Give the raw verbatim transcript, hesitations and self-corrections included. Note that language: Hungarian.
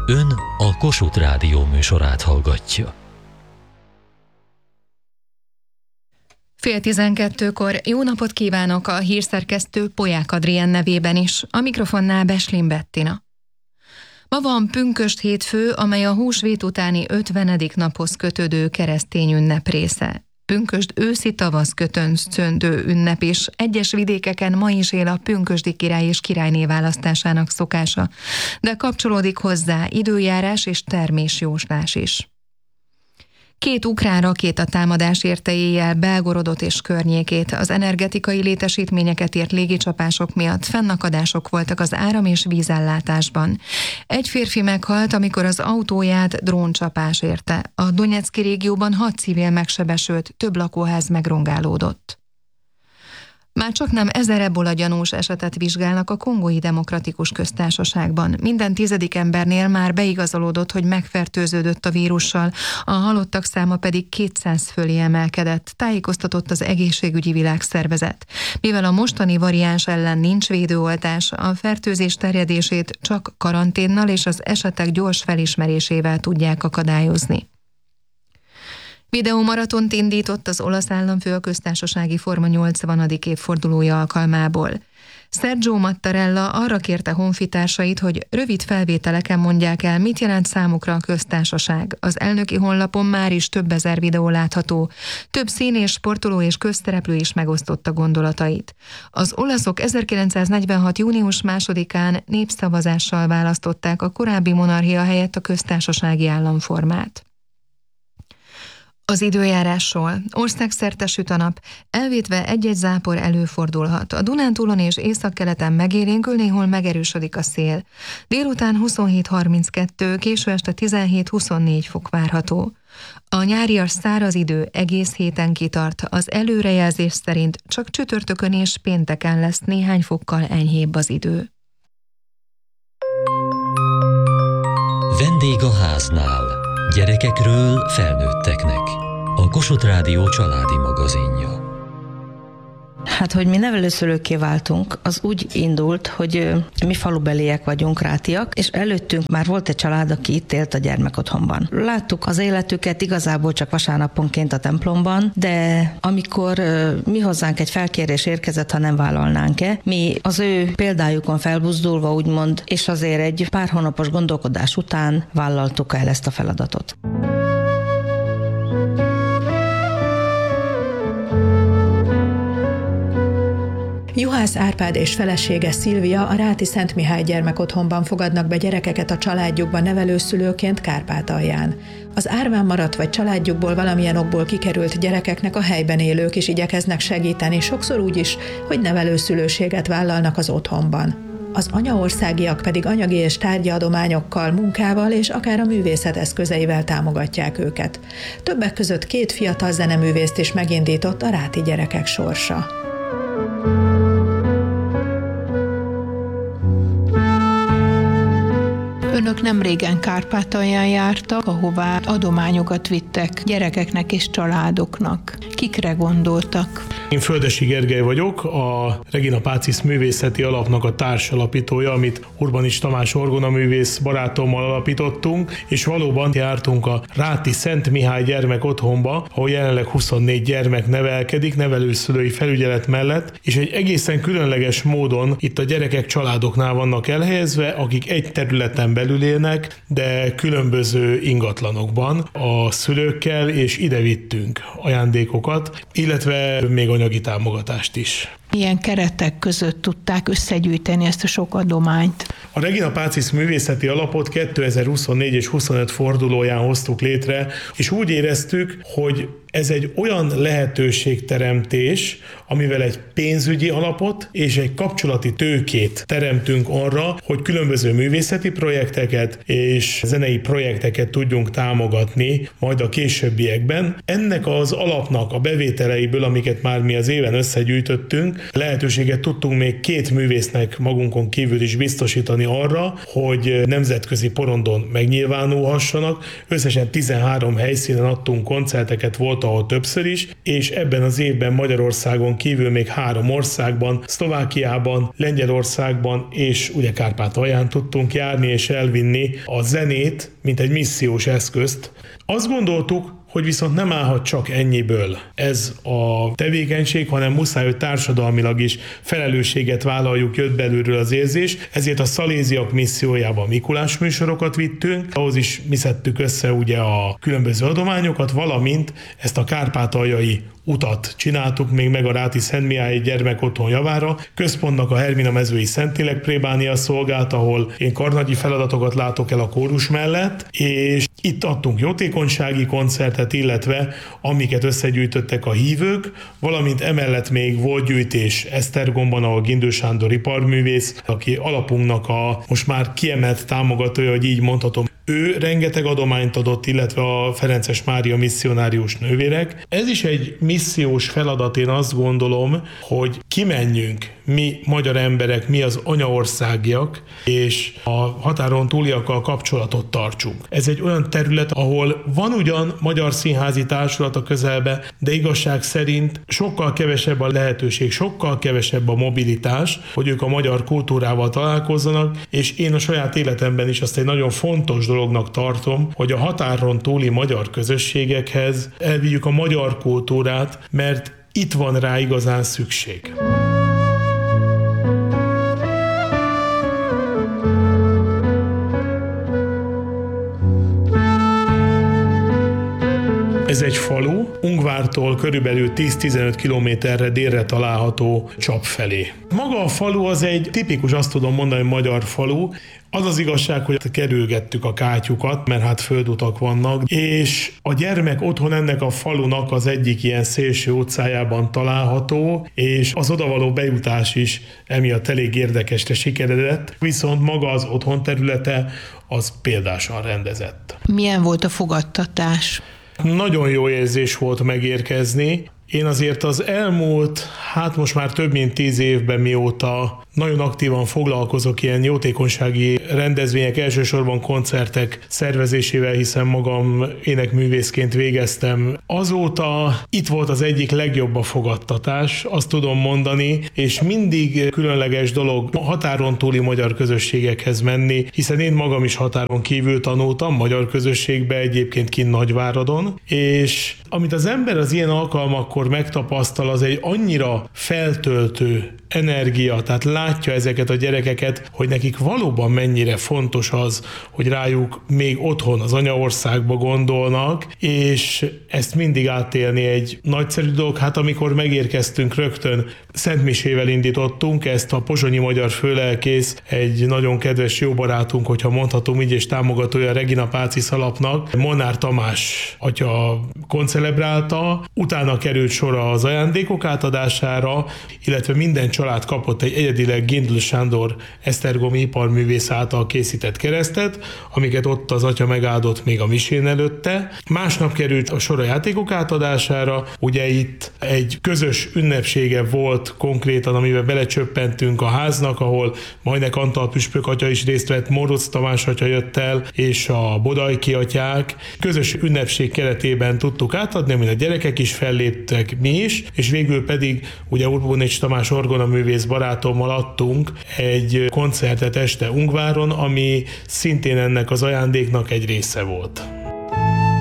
Ön a Kossuth Rádió műsorát hallgatja. Fél tizenkettőkor jó napot kívánok a hírszerkesztő Polyák Adrien nevében is, a mikrofonnál Beslin Bettina. Ma van pünkösd hétfő, amely a húsvét utáni ötvenedik naphoz kötődő keresztény ünnep része. Pünkösd őszi tavasz kötöncöndő ünnep is, egyes vidékeken ma is él a pünkösdi király és királyné választásának szokása, de kapcsolódik hozzá időjárás és termésjóslás is. Két ukrán rakétatámadás érte éjjel Belgorodot és környékét. Az energetikai létesítményeket ért légicsapások miatt fennakadások voltak az áram- és vízellátásban. Egy férfi meghalt, amikor az autóját dróncsapás érte. A Donetszki régióban hat civil megsebesült, több lakóház megrongálódott. Már csak nem ezer ebola gyanús esetet vizsgálnak a Kongói Demokratikus Köztársaságban. Minden tizedik embernél már beigazolódott, hogy megfertőződött a vírussal, a halottak száma pedig kétszáz fölé emelkedett, tájékoztatott az Egészségügyi Világszervezet. Mivel a mostani variáns ellen nincs védőoltás, a fertőzés terjedését csak karanténnal és az esetek gyors felismerésével tudják akadályozni. Videómaratont indított az olasz államfő a köztársasági forma nyolcvanadik évfordulója alkalmából. Sergio Mattarella arra kérte honfitársait, hogy rövid felvételeken mondják el, mit jelent számukra a köztársaság. Az elnöki honlapon már is több ezer videó látható. Több színés, sportoló és közszereplő is megosztotta gondolatait. Az olaszok ezerkilencszáznegyvenhat. június másodikán népszavazással választották a korábbi monarchia helyett a köztársasági államformát. Az időjárásról. Országszerte süt a nap, elvétve egy-egy zápor előfordulhat. A Dunántúlon és északkeleten megélénkül, néhol megerősödik a szél. Délután huszonhét harminckettő, késő este tizenhét huszonnégy fok várható. A nyárias száraz idő egész héten kitart, az előrejelzés szerint csak csütörtökön és pénteken lesz néhány fokkal enyhébb az idő. Vendég a háznál. Gyerekekről felnőtteknek. A Kossuth Rádió családi magazinja. Hát, hogy mi nevelőszülőkké váltunk, az úgy indult, hogy mi falubeliek vagyunk, rátiak, és előttünk már volt egy család, aki itt élt a gyermekotthonban. Láttuk az életüket igazából csak vasárnaponként a templomban, de amikor mi hozzánk egy felkérés érkezett, ha nem vállalnánk-e, mi az ő példájukon felbuzdulva úgymond, és azért egy pár hónapos gondolkodás után vállaltuk el ezt a feladatot. Juhász Árpád és felesége Szilvia a Ráti Szent Mihály gyermekotthonban fogadnak be gyerekeket a családjukba nevelőszülőként Kárpátalján. Az árván maradt vagy családjukból valamilyen okból kikerült gyerekeknek a helyben élők is igyekeznek segíteni, sokszor úgy is, hogy nevelőszülőséget vállalnak az otthonban. Az anyaországiak pedig anyagi és tárgyi adományokkal, munkával és akár a művészet eszközeivel támogatják őket. Többek között két fiatal zeneművészt is megindított a ráti gyerekek sorsa. Önök nem régen Kárpátalján jártak, ahová adományokat vittek gyerekeknek és családoknak. Kikre gondoltak? Én Földesi Gergely vagyok, a Regina Pacis Művészeti Alapnak a társalapítója, amit Urbanics Tamás orgonaművész barátommal alapítottunk, és valóban jártunk a Ráti Szent Mihály gyermekotthonba, ahol jelenleg huszonnégy gyermek nevelkedik, nevelőszülői felügyelet mellett, és egy egészen különleges módon itt a gyerekek családoknál vannak elhelyezve, akik egy területen belül élnek, de különböző ingatlanokban a szülőkkel, és ide vittünk ajándékokat, illetve még anyagi támogatást is. Milyen keretek között tudták összegyűjteni ezt a sok adományt? A Regina Pacis Művészeti Alapot kétezer-huszonnégy és huszonöt fordulóján hoztuk létre, és úgy éreztük, hogy ez egy olyan lehetőségteremtés, amivel egy pénzügyi alapot és egy kapcsolati tőkét teremtünk arra, hogy különböző művészeti projekteket és zenei projekteket tudjunk támogatni majd a későbbiekben. Ennek az alapnak a bevételeiből, amiket már mi az éven összegyűjtöttünk, vittünk. Lehetőséget tudtunk még két művésznek magunkon kívül is biztosítani arra, hogy nemzetközi porondon megnyilvánulhassanak. Összesen tizenhárom helyszínen adtunk koncerteket, volt ahol többször is, és ebben az évben Magyarországon kívül még három országban, Szlovákiában, Lengyelországban és ugye Kárpátalján tudtunk járni és elvinni a zenét, mint egy missziós eszközt. Azt gondoltuk, hogy viszont nem állhat csak ennyiből ez a tevékenység, hanem muszáj, hogy társadalmilag is felelősséget vállaljuk, jött belülről az érzés, ezért a Szaléziak missziójában Mikulás műsorokat vittünk, ahhoz is mi szedtük össze ugye a különböző adományokat, valamint ezt a kárpátaljai utat csináltuk még meg a Ráti Szent Mihály gyermekotthon javára. Központnak a Hermina mezői Szentlélek plébánia szolgált, ahol én karnagyi feladatokat látok el a kórus mellett, és itt adtunk jótékonysági koncertet, illetve amiket összegyűjtöttek a hívők, valamint emellett még volt gyűjtés Esztergomban, ahol Gindő Sándor iparművész, aki alapunknak a most már kiemelt támogatója, hogy így mondhatom. Ő rengeteg adományt adott, illetve a Ferences Mária misszionárius nővérek. Ez is egy missziós feladat, én azt gondolom, hogy kimenjünk mi magyar emberek, mi az anyaországiak, és a határon túliakkal kapcsolatot tartsunk. Ez egy olyan terület, ahol van ugyan magyar színházi társulat a közelbe, de igazság szerint sokkal kevesebb a lehetőség, sokkal kevesebb a mobilitás, hogy ők a magyar kultúrával találkozzanak, és én a saját életemben is azt egy nagyon fontos dolognak tartom, hogy a határon túli magyar közösségekhez elvigyük a magyar kultúrát, mert itt van rá igazán szükség. Ez egy falu, Ungvártól körülbelül tíz-tizenöt kilométerre délre található Csap felé. Maga a falu az egy tipikus, azt tudom mondani, magyar falu. Az az igazság, hogy kerülgettük a kátyukat, mert hát földutak vannak, és a gyermek otthon ennek a falunak az egyik ilyen szélső utcájában található, és az odavaló bejutás is emiatt elég érdekesre sikeredett, viszont maga az otthon területe az példásan rendezett. Milyen volt a fogadtatás? Nagyon jó érzés volt megérkezni. Én azért az elmúlt, hát most már több mint tíz évben, mióta nagyon aktívan foglalkozok ilyen jótékonysági rendezvények, elsősorban koncertek szervezésével, hiszen magam énekművészként végeztem. Azóta itt volt az egyik legjobb a fogadtatás, azt tudom mondani, és mindig különleges dolog a határon túli magyar közösségekhez menni, hiszen én magam is határon kívül tanultam, magyar közösségbe, egyébként kint Nagyváradon, és amit az ember az ilyen alkalmakkor megtapasztal, az egy annyira feltöltő energia, tehát látja ezeket a gyerekeket, hogy nekik valóban mennyire fontos az, hogy rájuk még otthon az anyaországba gondolnak, és ezt mindig átélni egy nagyszerű dolog. Hát amikor megérkeztünk, rögtön szentmisével indítottunk, ezt a pozsonyi magyar főlelkész, egy nagyon kedves jó barátunk, hogyha mondhatom így, és támogatója a Regina Pácis alapnak, Molnár Tamás atya koncelebrálta, utána került sor az ajándékok átadására, illetve minden család kapott egy egyedileg Gindő Sándor esztergomi iparművész által készített keresztet, amiket ott az atya megáldott még a misén előtte. Másnap került a sor a játékok átadására, ugye itt egy közös ünnepsége volt konkrétan, amiben belecsöppentünk a háznak, ahol Majnek Antal püspök atya is részt vett, Moroz Tamás atya jött el, és a Bodajki atyák. Közös ünnepség keretében tudtuk átadni, amin a gyerekek is felléptek, mi is, és végül pedig ugye Urbonics Tamás orgonaművész barátommal adtunk egy koncertet este Ungváron, ami szintén ennek az ajándéknak egy része volt.